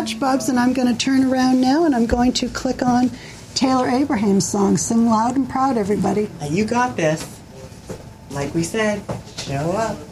much, Bubs, and I'm going to turn around now and I'm going to click on Taylor Abraham's song, Sing Loud and Proud, everybody. You got this. Like we said, show up.